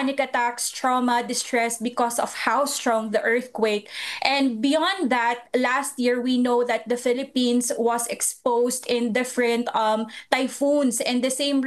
panic attacks, trauma, distress because of how strong the earthquake. And beyond that, last year we know that the Philippines was exposed in different typhoons, and the same